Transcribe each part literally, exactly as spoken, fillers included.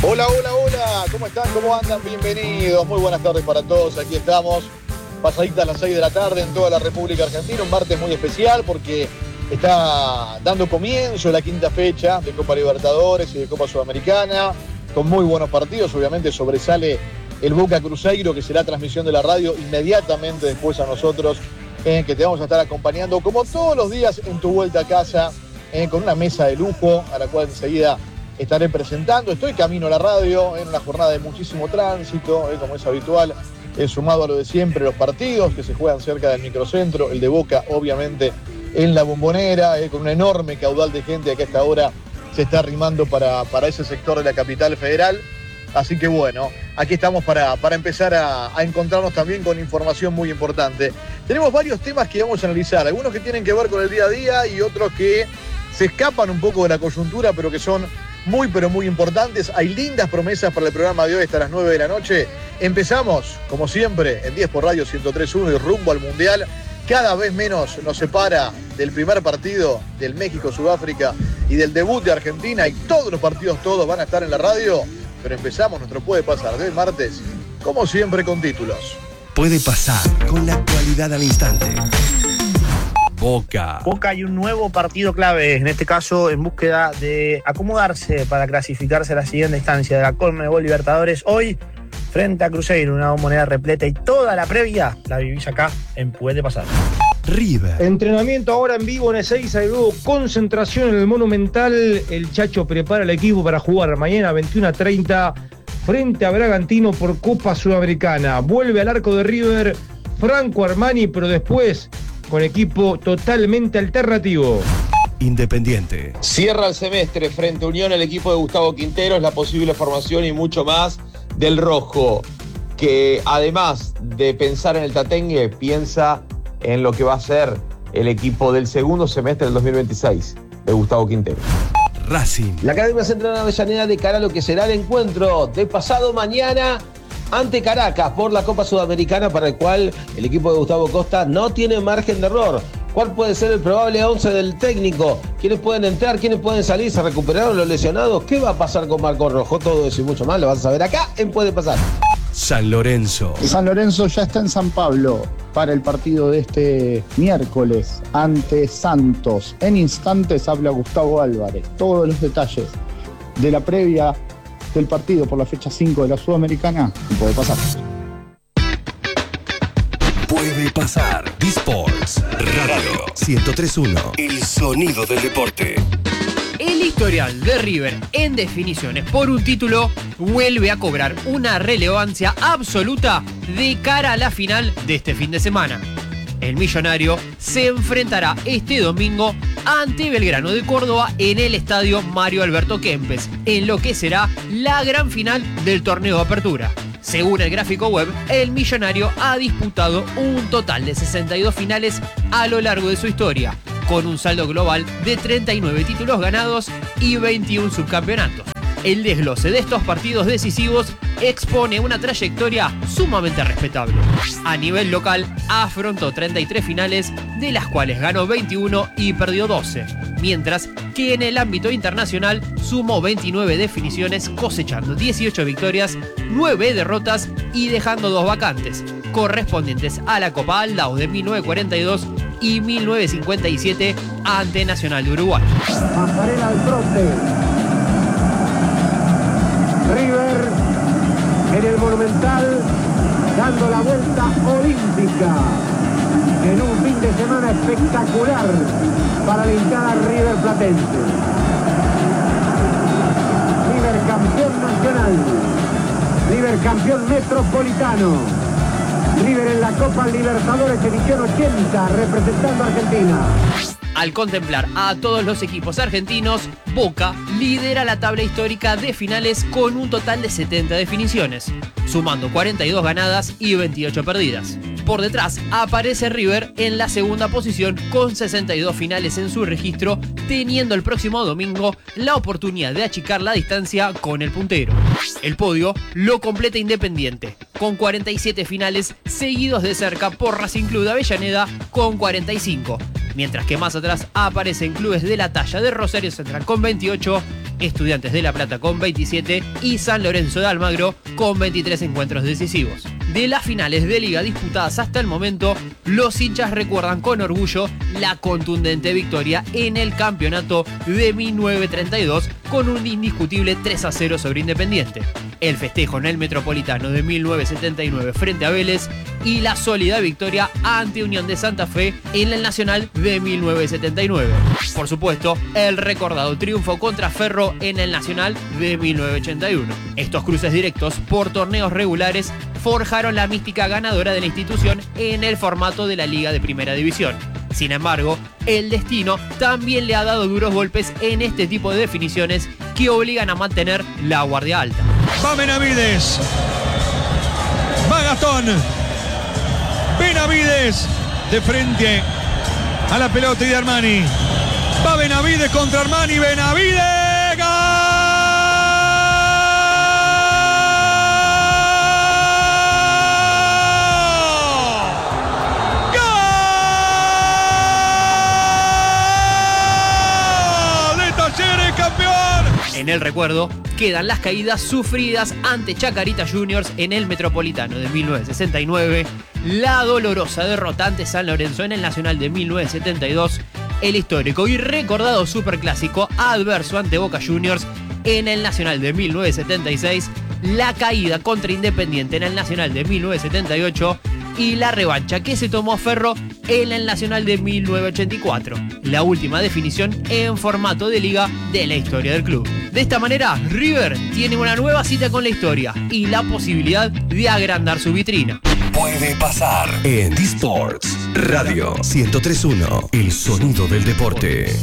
Hola, hola, hola, ¿cómo están? ¿Cómo andan? Bienvenidos, muy buenas tardes para todos, aquí estamos, pasadita a las seis de la tarde en toda la República Argentina, un martes muy especial porque está dando comienzo la quinta fecha de Copa Libertadores y de Copa Sudamericana, con muy buenos partidos, obviamente sobresale el Boca Cruzeiro, que será transmisión de la radio inmediatamente después a nosotros, eh, que te vamos a estar acompañando como todos los días en tu vuelta a casa, eh, con una mesa de lujo, a la cual enseguida estaré presentando. Estoy camino a la radio en una jornada de muchísimo tránsito, eh, como es habitual, eh, sumado a lo de siempre, los partidos que se juegan cerca del microcentro, el de Boca obviamente en la Bombonera, eh, con un enorme caudal de gente que a esta hora se está arrimando para, para ese sector de la capital federal. Así que bueno, aquí estamos para, para empezar a, a encontrarnos también con información muy importante. Tenemos varios temas que vamos a analizar, algunos que tienen que ver con el día a día y otros que se escapan un poco de la coyuntura, pero que son muy, pero muy importantes. Hay lindas promesas para el programa de hoy hasta las nueve de la noche. Empezamos, como siempre, en diez por Radio ciento tres punto uno y rumbo al Mundial. Cada vez menos nos separa del primer partido del México-Sudáfrica y del debut de Argentina, y todos los partidos, todos van a estar en la radio. Pero empezamos nuestro Puede Pasar de hoy martes, como siempre, con títulos. Puede Pasar, con la actualidad al instante. Boca. Boca hay un nuevo partido clave, en este caso en búsqueda de acomodarse para clasificarse a la siguiente instancia de la Conmebol Libertadores. Hoy, frente a Cruzeiro, una moneda repleta, y toda la previa la vivís acá en Puede Pasar. River. Entrenamiento ahora en vivo en Ezeiza y luego concentración en el Monumental. El Chacho prepara el equipo para jugar mañana veintiuno a treinta frente a Bragantino por Copa Sudamericana. Vuelve al arco de River Franco Armani, pero después con equipo totalmente alternativo. Independiente. Cierra el semestre frente a Unión el equipo de Gustavo Quinteros, la posible formación y mucho más del rojo, que además de pensar en el tatengue, piensa en lo que va a ser el equipo del segundo semestre del dos mil veintiséis de Gustavo Quinteros. Racing. La Academia Central de Avellaneda de cara a lo que será el encuentro de pasado mañana ante Caracas por la Copa Sudamericana, para el cual el equipo de Gustavo Costa no tiene margen de error. ¿Cuál puede ser el probable once del técnico? ¿Quiénes pueden entrar? ¿Quiénes pueden salir? ¿Se recuperaron los lesionados? ¿Qué va a pasar con Marco Rojo? Todo eso y mucho más lo vas a saber acá en Puede Pasar. San Lorenzo. San Lorenzo ya está en San Pablo para el partido de este miércoles ante Santos. En instantes habla Gustavo Álvarez. Todos los detalles de la previa del partido por la fecha cinco de la Sudamericana Puede Pasar. Puede Pasar. D-Sports Radio ciento tres punto uno. El sonido del deporte. El historial de River en definiciones por un título vuelve a cobrar una relevancia absoluta de cara a la final de este fin de semana. El millonario se enfrentará este domingo ante Belgrano de Córdoba en el estadio Mario Alberto Kempes, en lo que será la gran final del torneo de apertura. Según el gráfico web, el millonario ha disputado un total de sesenta y dos finales a lo largo de su historia, con un saldo global de treinta y nueve títulos ganados y veintiún subcampeonatos. El desglose de estos partidos decisivos expone una trayectoria sumamente respetable. A nivel local, afrontó treinta y tres finales, de las cuales ganó veintiuno y perdió doce, mientras que en el ámbito internacional sumó veintinueve definiciones, cosechando dieciocho victorias, nueve derrotas y dejando dos vacantes, correspondientes a la Copa Aldao de mil novecientos cuarenta y dos y mil novecientos cincuenta y siete ante Nacional de Uruguay. Pasarela al fronte. River en el Monumental, dando la vuelta olímpica en un fin de semana espectacular para la hinchada River platense. River campeón nacional, River campeón metropolitano, River en la Copa Libertadores edición ochenta, representando a Argentina. Al contemplar a todos los equipos argentinos, Boca lidera la tabla histórica de finales con un total de setenta definiciones, sumando cuarenta y dos ganadas y veintiocho perdidas. Por detrás aparece River en la segunda posición con sesenta y dos finales en su registro, teniendo el próximo domingo la oportunidad de achicar la distancia con el puntero. El podio lo completa Independiente, con cuarenta y siete finales, seguidos de cerca por Racing Club de Avellaneda con cuarenta y cinco, mientras que más atrás aparecen clubes de la talla de Rosario Central con veintiocho, Estudiantes de La Plata con veintisiete y San Lorenzo de Almagro con veintitrés encuentros decisivos. De las finales de liga disputadas hasta el momento, los hinchas recuerdan con orgullo la contundente victoria en el campeonato de mil novecientos treinta y dos con un indiscutible tres a cero sobre Independiente, el festejo en el Metropolitano de mil novecientos setenta y nueve frente a Vélez y la sólida victoria ante Unión de Santa Fe en el Nacional de mil novecientos setenta y nueve. Por supuesto, el recordado triunfo contra Ferro en el Nacional de mil novecientos ochenta y uno. Estos cruces directos por torneos regulares forjaron la mística ganadora de la institución en el formato de la Liga de Primera División. Sin embargo, el destino también le ha dado duros golpes en este tipo de definiciones que obligan a mantener la guardia alta. Va Benavides. Va Gastón. Benavides de frente a la pelota y de Armani. Va Benavides contra Armani. Benavides. ¡Gol! En el recuerdo quedan las caídas sufridas ante Chacarita Juniors en el Metropolitano de mil novecientos sesenta y nueve, la dolorosa derrota ante San Lorenzo en el Nacional de mil novecientos setenta y dos, el histórico y recordado superclásico adverso ante Boca Juniors en el Nacional de mil novecientos setenta y seis, la caída contra Independiente en el Nacional de mil novecientos setenta y ocho y la revancha que se tomó Ferro en el Nacional de mil novecientos ochenta y cuatro, la última definición en formato de liga de la historia del club. De esta manera, River tiene una nueva cita con la historia y la posibilidad de agrandar su vitrina. Puede pasar en D-Sports Radio ciento tres punto uno, el sonido del deporte.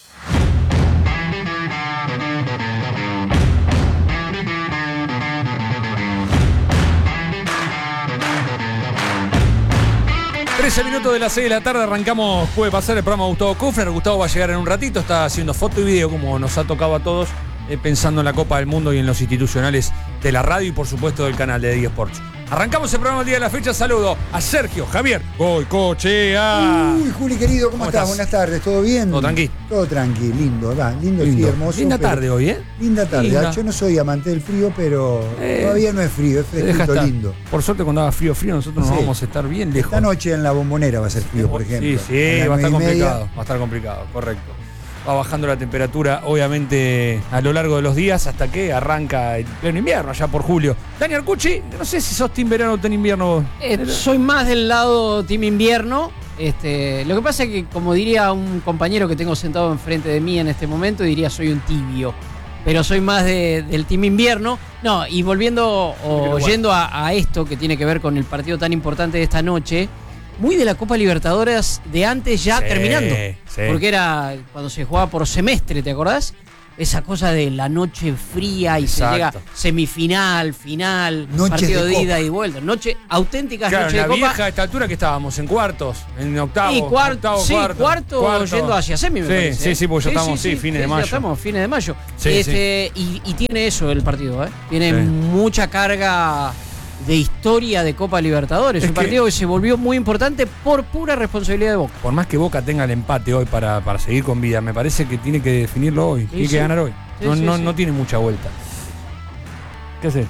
trece minutos de las seis de la tarde, arrancamos, puede pasar el programa de Gustavo Kufner. Gustavo va a llegar en un ratito, está haciendo foto y video como nos ha tocado a todos, eh, pensando en la Copa del Mundo y en los institucionales de la radio y por supuesto del canal de D-Sports. Arrancamos el programa el día de la fecha, saludo a Sergio Javier Goicoechea. Uy, Juli querido, ¿cómo, ¿Cómo estás? estás? Buenas tardes, ¿todo bien? Todo tranqui. Todo tranqui, lindo, va, lindo, lindo. Sí, hermoso. Linda tarde hoy, ¿eh? Linda tarde, linda. Yo no soy amante del frío, pero eh, todavía no es frío, es fresquito, lindo. Por suerte cuando haga frío, frío, nosotros sí. Nos vamos a estar bien lejos. Esta noche en la Bombonera va a ser frío, por ejemplo. Sí, sí, va a estar complicado, va a estar complicado, correcto. Va bajando la temperatura, obviamente, a lo largo de los días hasta que arranca el pleno invierno, allá por julio. Dani Arcucci, no sé si sos team verano o team invierno. Eh, soy más del lado team invierno. Este, lo que pasa es que, como diría un compañero que tengo sentado enfrente de mí en este momento, diría soy un tibio. Pero soy más de, del team invierno. No, y volviendo o yendo a, a esto que tiene que ver con el partido tan importante de esta noche, muy de la Copa Libertadores de antes ya sí, terminando. Sí. Porque era cuando se jugaba por semestre, ¿te acordás? Esa cosa de la noche fría y Exacto. se llega semifinal, final, Noches partido de, de ida y vuelta. Noche, auténticas claro, noches de Copa. Copa. Vieja a esta altura que estábamos, en cuartos, en octavos. Y cuart octavo, sí, cuarto, cuarto, cuarto yendo hacia semi, me sí, parece. Sí, sí, porque ya sí, estamos, sí, sí, fines sí, de mayo. Ya estamos, fines de mayo. Sí, este, sí. Y, y tiene eso el partido, ¿eh? Tiene sí. mucha carga de historia de Copa Libertadores, es un partido que, que se volvió muy importante por pura responsabilidad de Boca. Por más que Boca tenga el empate hoy para, para seguir con vida, me parece que tiene que definirlo hoy, sí, tiene sí. que ganar hoy. Sí, no, sí, no, sí. no tiene mucha vuelta. ¿Qué haces?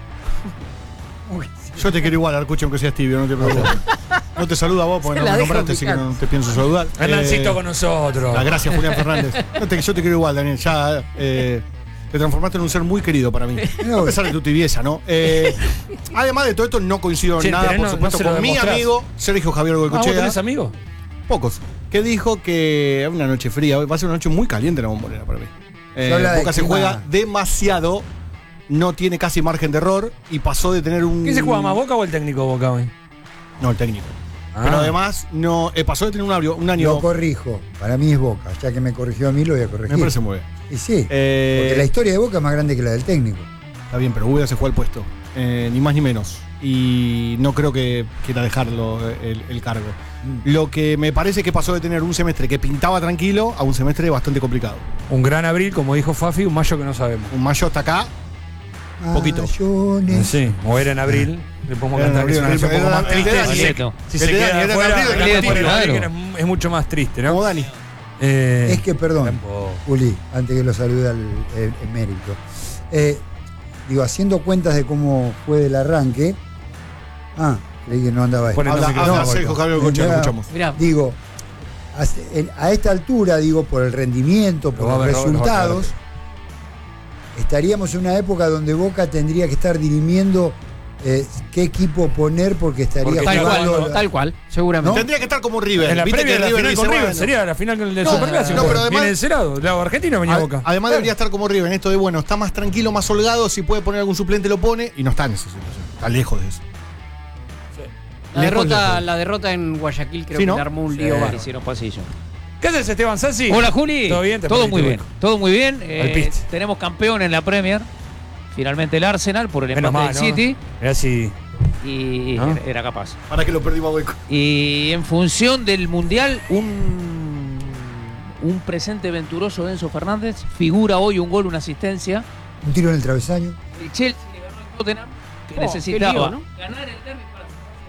Yo te quiero igual, Arcucho, aunque seas tibio, no te preocupes. No te saluda vos porque no me nombraste, así que no te pienso saludar. Hernancito eh, con nosotros. Gracias, Julián Fernández. Yo te, yo te quiero igual, Daniel. Ya eh, te transformaste en un ser muy querido para mí. A pesar de tu tibieza, ¿no? Eh, además de todo esto, no coincido en sí, nada, por no, supuesto, no con mi amigo Sergio Javier Goicoechea. ¿Ah, vos tenés amigos? Pocos. Que dijo que una noche fría, va a ser una noche muy caliente en la Bombonera para mí. Eh, Boca se juega demasiado, no tiene casi margen de error y pasó de tener un... ¿Quién se juega más, Boca o el técnico Boca hoy? No, el técnico. Ah. Pero además no eh, pasó de tener un año, un año... Lo corrijo, para mí es Boca, ya que me corrigió a mí lo voy a corregir. Me parece muy bien. Y sí, eh, porque la historia de Boca es más grande que la del técnico. Está bien, pero Úbeda se juega el puesto, eh, ni más ni menos. Y no creo que quiera dejarlo el, el cargo. Mm. Lo que me parece que pasó de tener un semestre que pintaba tranquilo a un semestre bastante complicado. Un gran abril, como dijo Fafi, un mayo que no sabemos. Un mayo hasta acá, ah, poquito. Sí, o era en abril. Le podemos cantar que es una canción un poco más triste. Si se queda afuera, es mucho más triste, ¿no? Como Dani. Eh, es que, perdón, Juli, antes que lo salude al el, el mérito. Eh, digo, haciendo cuentas de cómo fue el arranque. Ah, creí que no andaba ahí. Habla, habla, Sergio Javier Cocha, lo escuchamos. Mirá. Digo, a, a esta altura, digo, por el rendimiento, por los resultados, estaríamos en una época donde Boca tendría que estar dirimiendo eh, qué equipo poner porque estaría porque tal jugando cual, la... tal cual, seguramente. ¿No? Tendría que estar como River. En la ¿Viste previa que de la River final dice, con River bueno, sería la final del no, Superclásico. no, pero además, viene de ese lado, del lado argentino venía a, Boca. Además debería estar como River en esto de, bueno, está más tranquilo, más holgado, si puede poner algún suplente lo pone, y no está en esa situación. Está lejos de eso. La derrota, la derrota en Guayaquil creo Sí, ¿no? que le armó un Sí. lío bárbaro. Hicieron pasillo. ¿Qué haces, Esteban Sassi? Hola, Juli. ¿Todo bien? Te Todo perdiste, muy bien. Boca. Todo muy bien. Eh, Alpiste. tenemos campeón en la Premier. Finalmente el Arsenal por el Menos empate mal, del ¿no? City. Mirá si... Y ¿No? era capaz. Para que lo perdimos a Boico. Y en función del Mundial, un, un presente venturoso de Enzo Fernández. Figura hoy un gol, una asistencia. Un tiro en el travesaño. El Chelsea le ganó al Tottenham, que Oh, necesitaba qué lío, ¿no? ganar el derbi para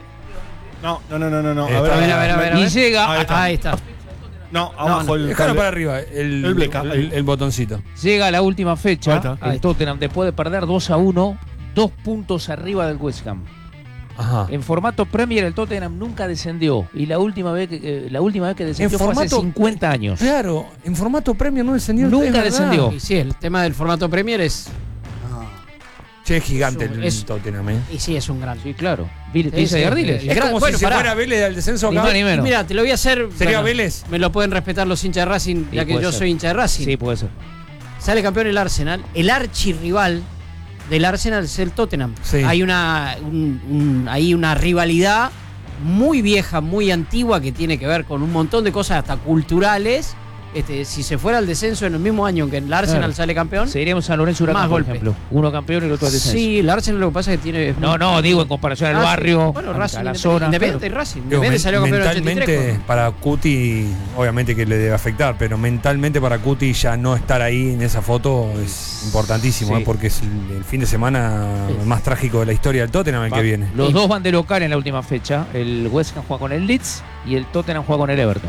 No, no, no, no, no. no. Eh, A ver, A ver, a ver, a ver. a Y ver. llega, Ahí está. Ahí está. No, abajo no. el. Dejalo cable. para arriba, el, El Bleca, el, ahí. el botoncito. llega a la última fecha. Ahí está. El Tottenham, después de perder dos a uno, dos puntos arriba del West Ham. Ajá. En formato Premier el Tottenham nunca descendió y la última vez que eh, la última vez que descendió fue hace cincuenta años. Claro, en formato Premier no descendió. Nunca es verdad. descendió. Y sí, el tema del formato Premier es. Che, es gigante Es un- el es- Tottenham, ¿eh? Y sí, es un gran. Sí, claro. Vil- Sí, Villa sí, de Ardiles. el Es gran- como bueno, si se pará. fuera Vélez al descenso Ni acá. más ni menos. Mira, te lo voy a hacer. ¿Sería bueno, Vélez? Me lo pueden respetar los hinchas de Racing, Sí, ya que puede yo ser. soy hincha de Racing. Sí, puede ser. Sale campeón el Arsenal. El archirrival del Arsenal es el Tottenham. Sí. Hay una, un- un- hay una rivalidad muy vieja, muy antigua, que tiene que ver con un montón de cosas hasta culturales. Este, si se fuera al descenso en el mismo año en que el Arsenal Claro. sale campeón, Seguiríamos San Lorenzo Huracán, Más por golpe. ejemplo. Uno campeón y el otro al descenso. sí, el Arsenal lo que pasa es que tiene. es No, muy- no, digo en comparación al Ah, sí. barrio, Bueno, a Racing, la Independiente, zona. Independiente y claro. Racing. Digo, Independiente men- salió campeón en el ochenta y tres. mentalmente con- para Cuti, obviamente que le debe afectar, pero mentalmente para Cuti ya no estar ahí en esa foto es importantísimo, Sí. ¿eh? Porque es el, el fin de semana Sí. más trágico de la historia del Tottenham el que viene. Los dos van de local en la última fecha. El West Ham juega con el Leeds y el Tottenham juega con el Everton.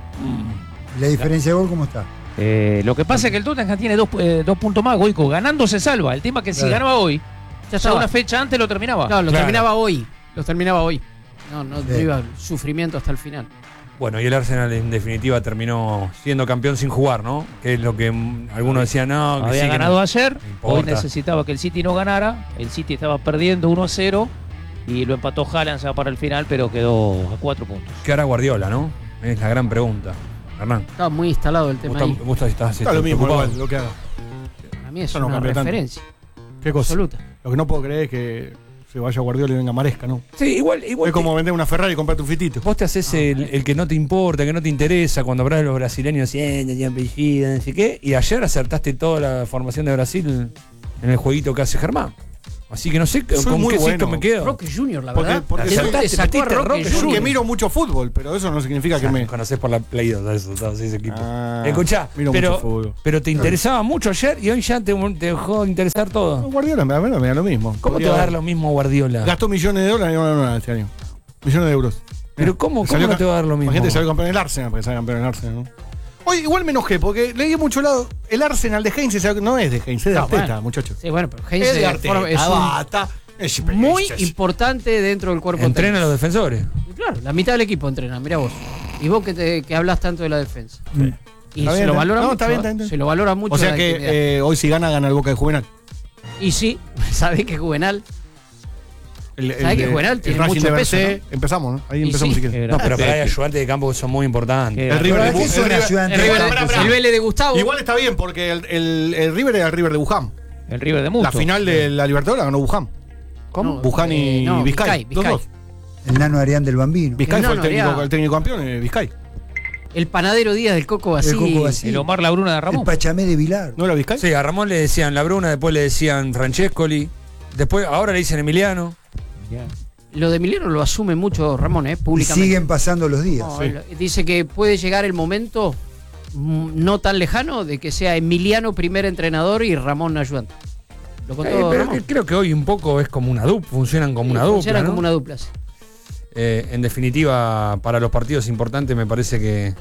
¿La diferencia de gol cómo está? Eh, lo que pasa es que el Tottenham tiene dos, eh, dos puntos más, Goico. Ganando se salva. El tema es que si Claro. ganaba hoy, Ya ya estaba. una fecha antes lo terminaba. No, lo Claro. terminaba hoy. Los terminaba hoy. No, no, no Bien. iba sufrimiento hasta el final. Bueno, y el Arsenal en definitiva terminó siendo campeón sin jugar, ¿no? Que es lo que mm, algunos decían, no, que Había sí, que ganado no. ayer, No hoy importa. necesitaba que el City no ganara. El City estaba perdiendo uno a cero y lo empató Haaland ya para el final, pero quedó a cuatro puntos. ¿Qué hará Guardiola, no? Es la gran pregunta. Hernán, Estaba muy instalado el tema vos, ahí. estás- vos estás Está lo mismo, preocupado. igual, lo que haga. Para mí es Eso no una cambia tanto. referencia. ¿Qué cosa? Absoluta. Lo que no puedo creer es que se vaya Guardiola y venga Maresca, ¿no? Sí, igual, igual Es te- como vender una Ferrari y comprarte un fitito. vos te haces el, el que no te importa, que no te interesa, cuando hablas de los brasileños, eh, no tienen apellido, no sé qué, y ayer acertaste toda la formación de Brasil en el jueguito que hace Germán. Así que no sé Soy con muy qué bueno. sacto me quedo. Roque Junior, la Porque- verdad. porque ¿De soy- dónde te sacó a metiste Roque Roque Junior? Porque miro mucho fútbol, pero eso no significa que me. Conocés por la Play dos a esos, todos ese equipo. Ah, Escuchá, miro pero, mucho fútbol. pero te interesaba mucho ayer y hoy ya te, te dejó de interesar todo. Guardiola me da, me da lo mismo. ¿Cómo te Podría- va a dar lo mismo Guardiola? Gastó millones de dólares y no ganó nada este año. Millones de euros. Pero ¿cómo, cómo Salió no ca- te va a dar lo mismo? La gente salió campeón en el Arsenal, porque salió campeón en el Arsenal, ¿no? Oye, igual me enojé, porque leí mucho lado. El Arsenal de Heinz se- no es de Heinz, es de No, Arteta, bueno. muchachos. Sí, bueno, pero Heinz Es de es, Arteta, es un- bata. Es- muy es- importante dentro del cuerpo Entrena a técnico. los defensores. Y claro, la mitad del equipo entrena, mira vos. Y vos que, te, que hablas tanto de la defensa. Y Está se bien, lo ¿eh? valora No, mucho. está bien, ¿eh? está bien. Se lo valora mucho. O sea la que actividad. eh, hoy si gana, gana el Boca de Juvenal. Y sí, sabés que Juvenal. El, el ¿Sabés que de- Juvenal el tiene Racing mucho de peso, Bercé, ¿no? empezamos, ¿no? Ahí Y empezamos sí. si quieres. No, pero para hay ayudantes de campo que son muy importantes. El River de ¿Pero qué Bu- son el River- ayudantes? El, River, Pará, pará, pará. el Vélez de Gustavo. Igual está bien, porque el, el, el River era el River de Wuhan. El River de Musto. La final de la Libertadores la ganó Wuhan. ¿Cómo? Wuhan y Eh, no, Vizcay. Vizcay, Los Vizcay. dos. El nano Arián del Bambino. Vizcay No, fue no, el técnico, era- el técnico campeón, eh, Vizcay. El panadero Díaz del Coco El así. Coco Basile. El Omar Labruna de El Ramón. Pachamé de Vilar. ¿No era Vizcay? Sí, a Ramón le decían La Bruna, después le decían Francescoli, después ahora le dicen Emiliano. Lo de Emiliano lo asume mucho Ramón, ¿eh? Y Públicamente. siguen pasando los días. No, Sí. él dice que puede llegar el momento mm, no tan lejano de que sea Emiliano primer entrenador y Ramón ayudante. Lo contó Eh, pero Ramón. que- creo que hoy un poco es como una dupla, funcionan como Sí, una dupla. funcionan ¿no? como una dupla. Sí. Eh, en definitiva, para los partidos importantes me parece que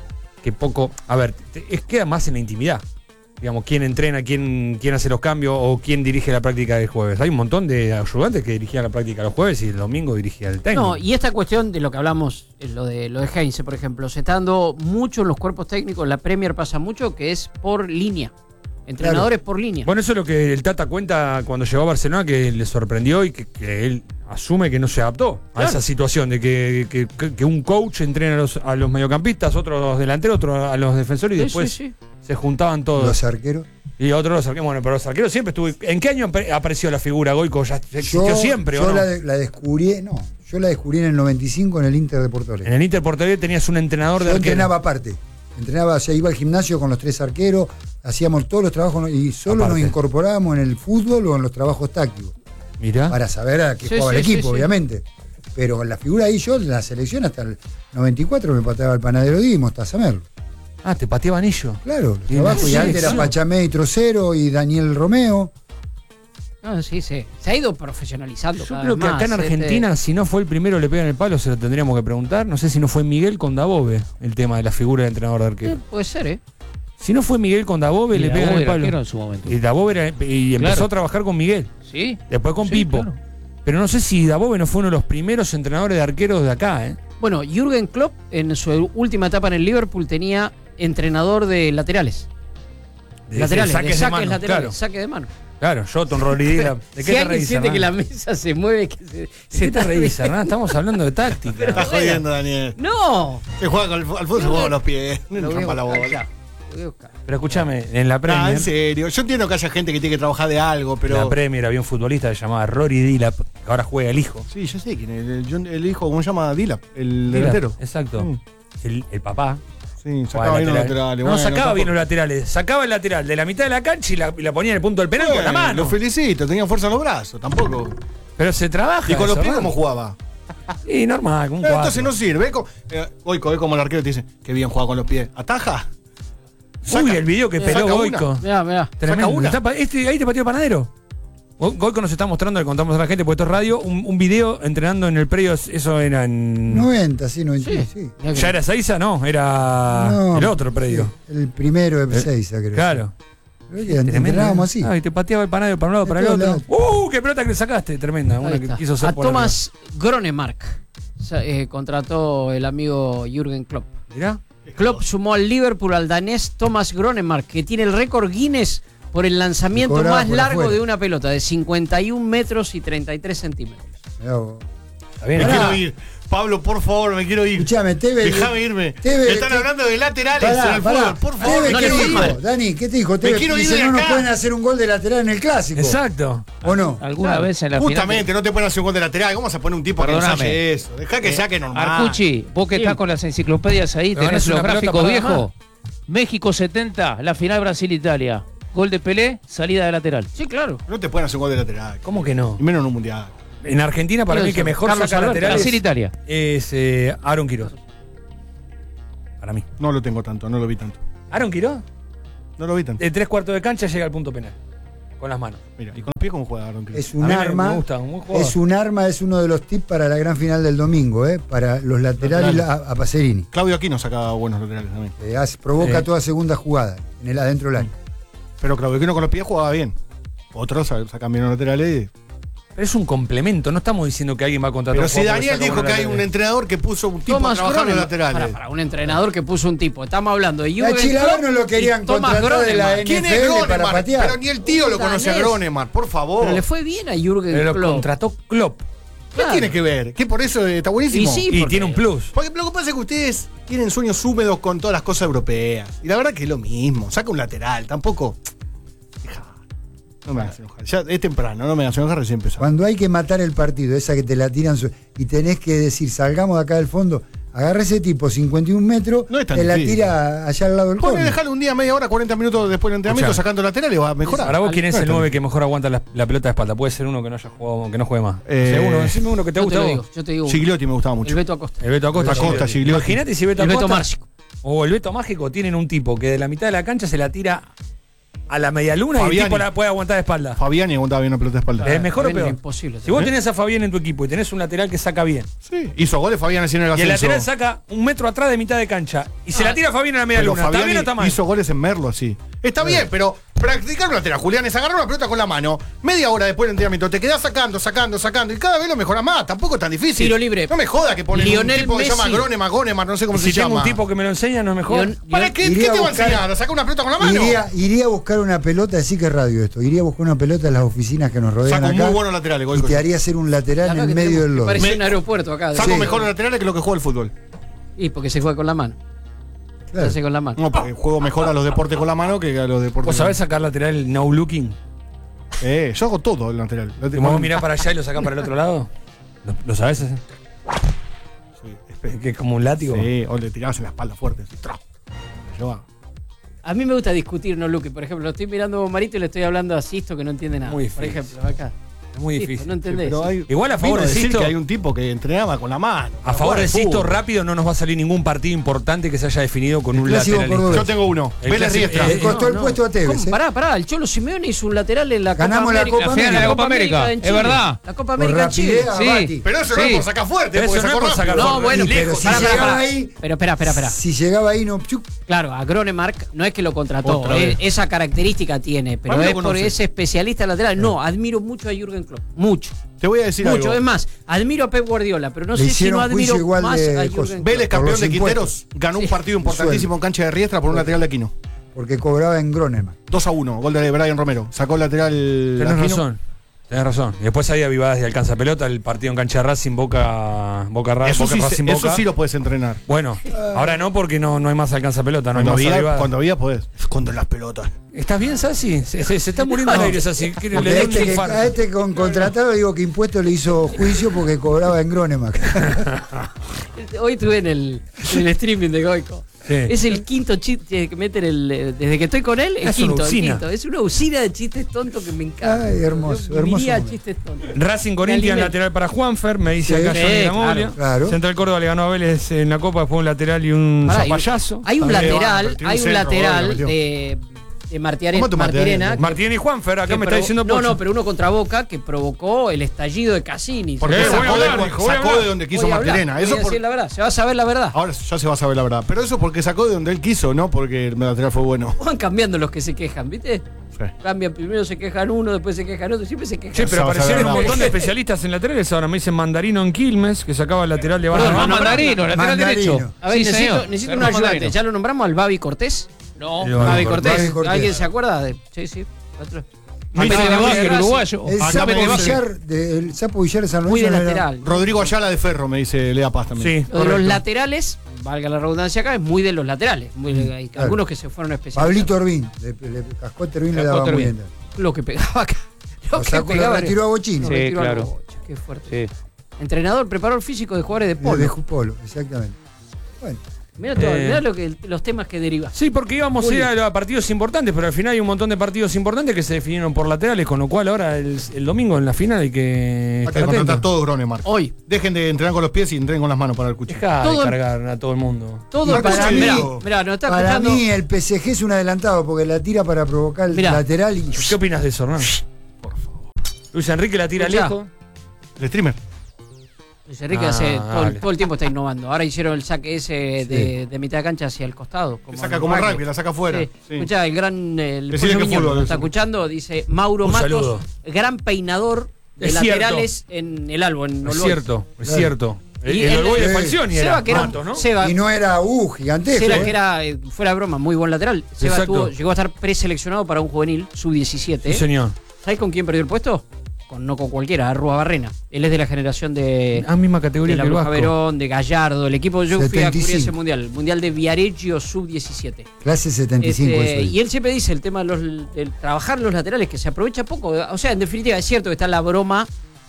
que poco. A ver, te, es, queda más en la intimidad. Digamos, quién entrena, quién, quién hace los cambios o quién dirige la práctica del jueves. Hay un montón de ayudantes que dirigían la práctica los jueves y el domingo dirigía el técnico. No, y esta cuestión de lo que hablamos, lo de lo de Heinze, por ejemplo, se está dando mucho en los cuerpos técnicos, la Premier pasa mucho, que es por línea. Entrenadores claro. por línea. Bueno, eso es lo que el Tata cuenta cuando llegó a Barcelona, que le sorprendió y que, que él asume que no se adaptó claro. a esa situación de que, que, que un coach entrena a los, a los mediocampistas, otros a los delanteros, otros a los defensores y sí, después sí, sí. se juntaban todos. Los arqueros. Y otros los arqueros. Bueno, pero los arqueros siempre estuvo. ¿En qué año apareció la figura Goico? ¿Ya existió yo, siempre yo o no? la, la descubrí, no. Yo la descubrí en el noventa y cinco en el Inter de Porto Alegre. En el Inter de Porto Alegre tenías un entrenador yo de arqueros. Yo entrenaba aparte. Entrenaba, o sea, iba al gimnasio con los tres arqueros, hacíamos todos los trabajos y solo aparte. Nos incorporábamos en el fútbol o en los trabajos tácticos. Mirá. Para saber a qué sí, jugaba sí, el equipo, sí, obviamente. Sí. Pero la figura ahí, yo en la selección hasta el noventa y cuatro me pateaba el Panadero Di y Mostaza Merlo. Ah, te pateaban ellos. Claro, y trabajo, y antes era Pachamé y Trocero y Daniel Romeo. No, sí, sí. Se ha ido profesionalizando. Yo cada creo vez que más, acá en Argentina, este... si no fue el primero le pegan el palo, se lo tendríamos que preguntar. No sé si no fue Miguel con Dabove el tema de la figura de entrenador de arquero. Eh, puede ser, ¿eh? Si no fue Miguel con Dabove, le pegan el palo. En su momento. Y Dabove era, y empezó claro. a trabajar con Miguel. Sí. Después con sí, Pipo. Claro. Pero no sé si Dabove no fue uno de los primeros entrenadores de arqueros de acá, ¿eh? Bueno, Jürgen Klopp en su última etapa en el Liverpool tenía entrenador de laterales. De laterales, saques de saques de mano, laterales, claro. saque de mano. Claro, Jotton, Rodríguez. ¿De qué si te alguien reís, siente Hernán? que la mesa se mueve, que se, ¿De se qué te reís, Hernán? Estamos hablando de táctica. Estás jodiendo, Daniel. No. Se juega con el, al fútbol, se juega con los pies. No Lo trampa la bola. Pero escúchame, en la Premier. Ah, en serio. Yo entiendo que haya gente que tiene que trabajar de algo, pero. En la Premier había un futbolista que se llamaba Rory Dillap, que ahora juega el hijo. Sí, yo sé quién es. El, el, el hijo, ¿cómo se llama? Dillap, el Dillap, delantero. Exacto. Mm. El, el papá. Sí, sacaba bien los laterales. No, bueno, sacaba tampoco. bien los laterales. Sacaba el lateral de la mitad de la cancha y la, y la ponía en el punto del penal bueno, con la mano. Lo felicito, tenía fuerza en los brazos, tampoco. Pero se trabaja. ¿Y con los eso, pies ¿no? cómo jugaba? Y normal, como un eh, cuatro. Entonces no sirve. Eh, Goico, ve como el arquero te dice, que bien juega con los pies. ¿Ataja? Saca, Uy, el video que peló Goico. Mirá, mirá. Tremendo. Este, ahí te pateó el Panadero. Goico nos está mostrando, le contamos a la gente, porque esto es radio, un, un video entrenando en el predio, eso era en... noventa, sí, noventa, sí. sí. ¿Ya era Seiza? No, era no, el otro predio. Sí, el primero de Seiza, creo. Claro. Sí. Entrenábamos así. Ah, y te pateaba el Panadero para un lado, para el otro. Lados. ¡Uh! ¡Qué pelota que le sacaste! Tremenda. Una que quiso ser a Thomas Gronemark eh, contrató el amigo Jürgen Klopp. ¿Mirá? Klopp sumó al Liverpool al danés Thomas Gronemark, que tiene el récord Guinness por el lanzamiento más largo de una pelota, de cincuenta y un metros y treinta y tres centímetros. Me quiero ir. Pablo, por favor, me quiero ir. Escuchame, Tevez. Déjame irme. Tevez, me están ¿qué? hablando de laterales Pará, en el pará. fútbol, por favor. Tevez, No ¿qué le te digo? dijo? Dani, ¿qué te dijo? Tevez, Me quiero ir dice, de no nos acá. pueden hacer un gol de lateral en el clásico. Exacto. ¿O no? Alguna claro. vez en la Justamente, final. no te pueden hacer un gol de lateral. ¿Cómo vas a poner un tipo Perdóname. que ensaye eso? Deja que Eh, saque normal. Arcucci, vos que Sí. estás con las enciclopedias ahí, Pero tenés ganás los una pelota gráficos por viejos. México setenta, la final Brasil-Italia. Gol de Pelé, salida de lateral. Sí, claro. No te pueden hacer un gol de lateral. ¿Cómo que no? Y menos en un mundial. En Argentina, para Puede mí, que ser. mejor Carlos saca Alberto. laterales Brasil-Italia. es eh, Aaron Quiroz. Para mí. No lo tengo tanto, no lo vi tanto. ¿Aaron Quiroz? No lo vi tanto. De tres cuartos de cancha llega al punto penal. Con las manos. Mira, ¿y con los pies cómo juega Aaron Quiroz? Es un A mí me- arma. me gusta, muy jugador. es un arma, es uno de los tips para la gran final del domingo, ¿eh? Para los laterales Lateral. a, a Pacerini. Claudio Aquino sacaba buenos laterales también. Eh, hace- provoca Sí. toda segunda jugada en el adentro del área. Pero Claudio Aquino con los pies jugaba bien. Otros sa- sacan bien los laterales. Pero es un complemento, no estamos diciendo que alguien va a contratar Pero un si jugador Daniel saca dijo buenos que hay un laterales. entrenador que puso un tipo a Thomas trabajar en los Gronemark. laterales. Para, para, un entrenador que puso un tipo. Estamos hablando de A Jürgen Chilaver Klopp no lo querían y Thomas contratar de la Gronemark. N ¿Quién F es L para Gronemark? patear. Pero ni el tío lo conoce a Danés. Gronemark, por favor. Pero le fue bien a Jürgen Pero lo Klopp. contrató Klopp. ¿Qué Claro. tiene que ver? ¿Qué por eso está buenísimo? Y sí, Y porque- tiene un plus. Porque lo que pasa es que ustedes tienen sueños húmedos con todas las cosas europeas. Y la verdad que es lo mismo. Saca un lateral, tampoco. Deja. No me hagas enojar. Ya es temprano, no me hagas enojar, recién empezó. Cuando hay que matar el partido, esa que te la tiran su- y tenés que decir, salgamos de acá del fondo, agarra ese tipo cincuenta y un metros, No es tan te la difícil. tira allá al lado del Pone, córner. dejarle un día, media hora, cuarenta minutos después del entrenamiento Escuchá. sacando lateral y va a mejorar. Para vos, ¿quién es No el tan nueve que mejor aguanta la, la pelota de espalda? Puede ser uno que no haya jugado, que no juegue más. Eh, Sé uno, decime uno que te Yo gusta te a lo vos. digo, yo te digo. Gigliotti me gustaba mucho. El Beto Acosta. El Beto Acosta. Acosta, Gigliotti. Gigliotti. Imagínate si Beto El Beto Acosta Márcico. o el Beto Mágico tienen un tipo que de la mitad de la cancha se la tira a la media luna y el tipo la puede aguantar de espalda. Fabiani aguantaba bien una pelota de espalda. ¿Es mejor o peor? Imposible. Si vos tenés a Fabián en tu equipo y tenés un lateral que saca bien. Sí. Hizo goles Fabián así en el Y ascenso. el lateral saca un metro atrás de mitad de cancha. Y se la tira Fabián a la media Pero luna. ¿Está Fabiani bien o está mal? hizo goles en Merlo así. Está bien, pero practicar un lateral, Julián, es agarrar una pelota con la mano, media hora después del entrenamiento, te quedás sacando, sacando, sacando, y cada vez lo mejoras más. Tampoco es tan difícil. Tiro libre. No me joda que ponen Lionel un tipo que se llama Messi. Groneman, Goneman, no sé cómo Y se si tengo llama. un tipo que me lo enseña, no es mejor. Leon- ¿Para qué, Iría ¿qué te a va a buscar- enseñar? ¿A sacar una pelota con la mano? Iría, iría a buscar una pelota, así que es radio esto. Iría a buscar una pelota en las oficinas que nos rodean Saco acá. muy buenos laterales, y Goico. te haría hacer un lateral La en verdad el que medio tenemos- del lodo. Parece Me- un aeropuerto acá. Saco Sí. mejor los laterales que lo que juega el fútbol. Y porque se juega con la mano. Claro. Se hace con la mano. No, porque juego mejor a los deportes con la mano que a los deportes. ¿Vos con- sabés sacar lateral no looking? Eh, yo hago todo el lateral. ¿Que vos mirás para allá y lo sacás para el otro lado? ¿Lo, lo sabés ese? Sí, que es como un látigo. Sí, o le tirabas en la espalda fuerte. Así, tra. Me llevaba. A mí me gusta discutir, no Luque. Por ejemplo, lo estoy mirando a Marito y le estoy hablando a Sisto que no entiende nada. Muy Por difícil. ejemplo, acá. Es muy Sisto, difícil. no entendés. Pero hay- Igual a favor Vino de decir Sisto. que hay un tipo que entrenaba con la mano. A favor de Sisto fútbol. rápido no nos va a salir ningún partido importante que se haya definido con El un clásico lateral. cordobés. Yo tengo uno. El Vélez clásico- Riestra. eh, Le costó el no. puesto a Tevez. ¿Cómo? ¿eh? Pará, pará. El Cholo Simeone hizo un lateral en la Ganamos Copa la América. Copa América. La La Copa América, en es Chile. verdad. La Copa Por América en Chile. rapidez, Sí. Abati. Pero eso no Sí. es por sacar fuerte, Eso porque no es sacó por rápido. sacar No, fuerte. bueno, Sí, pero lejos. si Pará, pará, llegaba pará. ahí- Pero espera, espera, espera. Si llegaba ahí, no. chuc, Claro, a Gronemark no es que lo contrató, Otra eh, vez. esa característica tiene, pero Pablo es conoce. porque es especialista lateral. No, admiro mucho a Jürgen Klopp, mucho, Te voy a decir mucho. algo. Es más, admiro a Pep Guardiola, pero no Le sé si hicieron no admiro juicio igual más de a cosas. Jürgen Klopp. Vélez, Por campeón los de impuestos. Quinteros, ganó un partido importantísimo en cancha de Riestra por un lateral de Aquino. Porque cobraba en Groneman. dos a uno, gol de Brian Romero. Sacó el lateral Tenés Aquino. razón. Tenés razón. Y después hay avivadas de alcanza pelota, el partido en cancha de Racing, Boca, Boca, Ra- Eso, Boca sí, Racing, eso Boca. sí lo puedes entrenar. Bueno, ahora no porque no, no hay más alcanza pelota, no hay Cuando más había, avivadas. cuando había podés. Esconden las pelotas. ¿Estás bien, Sassi? Se, se- se está muriendo al aire, Sassi. Que le Porque da a un este, que, infarto. a este con contratado digo que impuesto le hizo juicio porque cobraba en Groneman. Hoy estuve en el, en el streaming de Goico. Sí. Es el quinto chiste que meten el, eh, desde que estoy con él, el Es una quinto, el usina. quinto. Es una usina de chistes tontos que me encanta. Ay, hermoso, Yo hermoso vivía momento. chistes tontos. Racing Me Corinthians, alimento. lateral para Juanfer, me dice Sí. acá Johnny Sí, Lamoglia. claro, claro. Central Córdoba le ganó a Vélez en la Copa, después un lateral y un Pará, zapallazo. Hay un También, lateral, bueno, pero hay tiene un un centro, lateral bueno, de, de Martiare- ¿Cómo te Martirena. Martirena? que- Martín y Juanfer, acá que me está provo- diciendo No, Pocho. no, pero uno contra Boca que provocó el estallido de Cassini. Porque Eh, sacó, voy a hablar, de, dijo, voy a sacó hablar. de donde quiso Voy a hablar, Martirena. voy Eso a por- decir la verdad, se va a saber la verdad. ahora ya se va a saber la verdad. Pero eso porque sacó de donde él quiso, no porque el lateral fue bueno. Van cambiando los que se quejan, ¿viste? Sí. Cambian, primero se quejan uno, después se quejan otro, siempre se quejan. Che, pero Se va a aparecieron saber un la montón de especialistas en laterales. Ahora me dicen Mandarino en Quilmes, que sacaba el lateral de Perdón, Barra. no, Mandarino, lateral Mandarino. derecho. A ver, Sí, necesito, señor. necesito un Germán ayudante. Mandarino. ¿Ya lo nombramos al Babi Cortés? No. Yo- Babi Babi Cortés. Babi Cortés. ¿Alguien se acuerda? De... Sí, sí. Otro. Me Apete dice de que Vázquez, Racing. uruguayo. El Acá Sapo me dice- Villar, de- el Sapo Villar de San Muy Lorenzo de no era- lateral. Rodrigo Ayala de Ferro, me dice Lea Paz también. Sí, Lo de los correcto. laterales, valga la redundancia acá, es muy de los laterales. Muy de- hay claro. algunos que se fueron especialistas. Pablito Orbín, le, le, Cascote Orbín le daba Cascote muy Orbín. bien. Lo que pegaba acá. Lo, Lo que sacó, lo pegaba. retiró a Bochini. Lo Sí, retiró a claro. Bocha, qué fuerte. Sí. Entrenador, preparador físico de jugadores de De, polo. de Polo, exactamente. Bueno, Mirá, todo, Eh. mirá lo que, los temas que derivan. Sí, porque íbamos a ir Julio. a, a partidos importantes, pero al final hay un montón de partidos importantes que se definieron por laterales, con lo cual ahora el, el domingo en la final hay que Hay que estar contratar atentos. todo Groneman. Hoy, Dejen de entrenar con los pies y entrenen con las manos para el cuchillo. Deja Todo- de cargar a todo el mundo. todo Para para mí- mirá, mirá, nos está para escuchando. mí el P S G es un adelantado porque la tira para provocar el Mirá. lateral y ¿Qué opinas de eso, Hernán? Por favor. Luis Enrique la tira Escuchá. lejos. El streamer. Luis Enrique Ah, hace todo, el- dale. todo el tiempo está innovando. Ahora hicieron el saque ese de, de mitad de cancha hacia el costado. Que saca como rugby. rugby, la saca afuera. Sí. Sí. Escuchá, el gran el Decile Pollo que Miñón, fútbol, ¿lo está eso. escuchando? Dice Mauro Un Matos, saludo. gran peinador de Es laterales en el Albo, en Es Olboy. cierto, es Claro. cierto. El, Y el el- Olboy de eh, Falcioni Seba, era que era, Matos, ¿no? Seba, y no era uh, gigantesco. Seba, ¿eh? que era, eh, fuera de broma, muy buen lateral. Seba Exacto. tuvo- llegó a estar preseleccionado para un juvenil, sub diecisiete. Sí, señor. ¿Sabes con quién perdió el puesto? Con, no con cualquiera, Arrua Barrena. Él es de la generación de, Ah, misma de categoría la que el Bruja Vasco. Verón, de Gallardo, el equipo. Yo fui a setenta y cubrir ese cinco. mundial, el mundial de Viareggio sub diecisiete. Clase setenta y cinco Este, eso. y él siempre dice el tema de los, del trabajar los laterales, que se aprovecha poco. O sea, en definitiva, es cierto que está la broma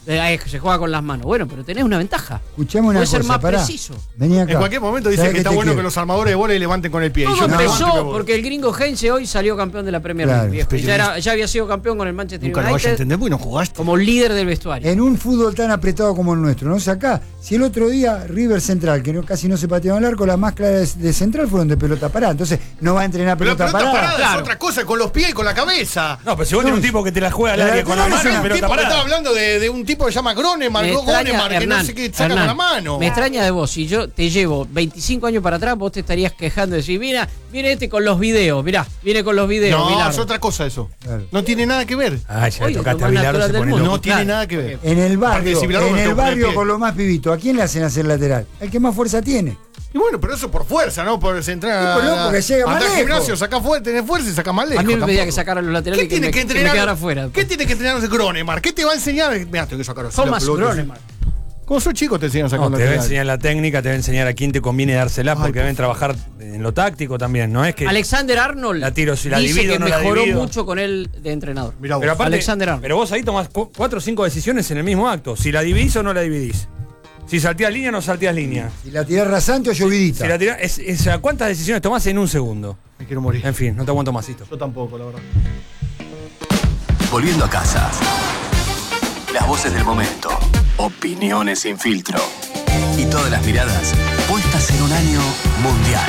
Eh, se juega con las manos. Bueno, pero tenés una ventaja. Escuchame una Puede cosa, ser más pará. preciso. Vení acá. En cualquier momento dice que está bueno quiero? que los armadores de bola levanten con el pie. Todo y yo empezó porque el gringo Heinze hoy salió campeón de la Premier Claro, League. viejo. pero Ya, era- ya había sido campeón con el Manchester Nunca lo vaya a United entender porque no jugaste. como líder del vestuario. En un fútbol tan apretado como el nuestro, ¿no? Acá, si el otro día River Central, que no- casi no se pateaba el arco, las más claras de, de Central fueron de pelota parada. Entonces, no va a entrenar Pero pelota, pelota parada. parada es otra cosa, con los pies y con la cabeza. No, pero si vos No, tenés un tipo que te la juega al la área con la lateral mano es y una- Un pelota tipo que estaba parada. hablando de, de un tipo que se llama Groneman, Me no extraña, Groneman, que Hernán, no sé qué saca Hernán, con la mano. Me extraña de vos, si yo te llevo veinticinco años para atrás, vos te estarías quejando de decir, mira, viene este con los videos, mirá, viene con los videos. No, Bilardo. es otra cosa eso. Claro. No tiene nada que ver. Ah, ya Oye, tocaste lo a más Bilardo, natural se del pone mundo. loco. No tiene claro. nada que ver. En el barrio, Aparte, si Bilardo en no el te pone barrio pie. con los más pibitos, ¿a quién le hacen hacer lateral? El que más fuerza tiene. Y bueno, pero eso por fuerza, ¿no? Por entrar Sí, pues no, porque llega más al lejos. gimnasio, saca fuerza, tenés fuerza y saca más lejos. A mí me pedía tampoco. que sacara los laterales ¿Qué y que tiene me, que que me entrenar? quedara afuera. ¿Qué tiene que entrenar Groneman? ¿Qué te va a enseñar? Mira, tengo que sacar así la Thomas pelota. Groneman. Como soy chico te enseñan a sacar No, te va a lateral. enseñar la técnica, te va a enseñar a quién te conviene dársela, porque deben trabajar en lo táctico también, ¿no? Es que Alexander Arnold la tiro, si la dice divido que o no la mejoró divido. mucho con él de entrenador. Mirá vos. Pero aparte, Alexander Arnold. pero vos ahí tomás cu- cuatro o cinco decisiones en el mismo acto. Si la dividís o no la dividís. Si salteás línea o no salteás línea. Si la tirás rasante o llovidita. Si la tirás, es, es- ¿cuántas decisiones tomás en un segundo? Me quiero morir. En fin, no te aguanto más esto. Yo tampoco, la verdad. Volviendo a casa. Las voces del momento. Opiniones sin filtro. Y todas las miradas puestas en un año mundial.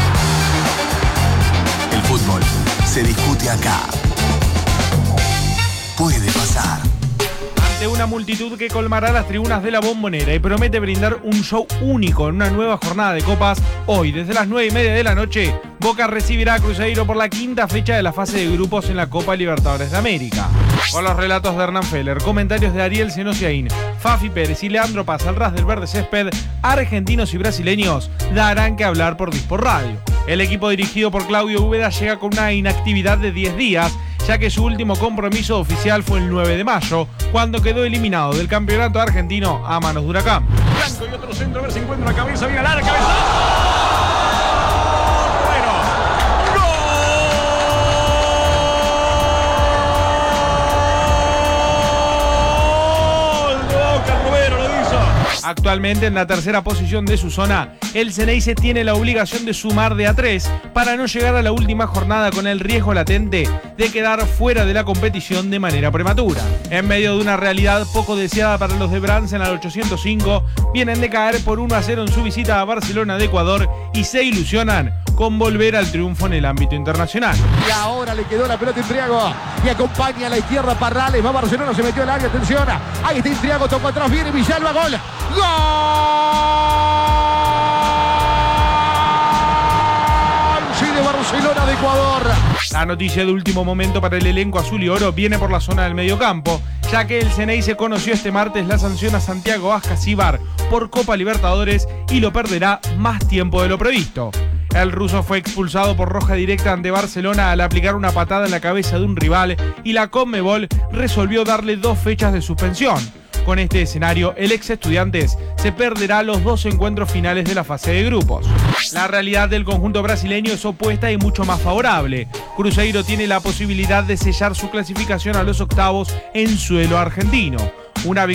El fútbol se discute acá. Puede pasar. Ante una multitud que colmará las tribunas de la Bombonera y promete brindar un show único en una nueva jornada de copas, hoy desde las nueve y media de la noche, Boca recibirá a Cruzeiro por la quinta fecha de la fase de grupos en la Copa Libertadores de América. Con los relatos de Hernán Feller, comentarios de Ariel Senosiaín, Fafi Pérez y Leandro Paz al ras del verde césped, argentinos y brasileños darán que hablar por Dispor Radio. El equipo dirigido por Claudio Úbeda llega con una inactividad de diez días, ya que su último compromiso oficial fue el nueve de mayo, cuando quedó eliminado del campeonato argentino a manos de Huracán. Blanco y otro centro, a ver si encuentra la cabeza, viene larga, cabeza. Actualmente en la tercera posición de su zona, el Ceneice tiene la obligación de sumar de a tres para no llegar a la última jornada con el riesgo latente de quedar fuera de la competición de manera prematura. En medio de una realidad poco deseada para los de Bransen al ochocientos cinco, vienen de caer por uno a cero en su visita a Barcelona de Ecuador y se ilusionan con volver al triunfo en el ámbito internacional. Y ahora le quedó la pelota a Intriago y acompaña a la izquierda Parrales. Va Barcelona, se metió al área, atención. Ahí está Intriago, tocó atrás, viene Villalba, gol. ¡Gol! Sí, de Barcelona de Ecuador. La noticia de último momento para el elenco azul y oro viene por la zona del mediocampo, ya que el Ceneice conoció este martes la sanción a Santiago Ascasíbar por Copa Libertadores y lo perderá más tiempo de lo previsto. El ruso fue expulsado por roja directa ante Barcelona al aplicar una patada en la cabeza de un rival y la Conmebol resolvió darle dos fechas de suspensión. Con este escenario, el ex Estudiantes se perderá los dos encuentros finales de la fase de grupos. La realidad del conjunto brasileño es opuesta y mucho más favorable. Cruzeiro tiene la posibilidad de sellar su clasificación a los octavos en suelo argentino. Una victoria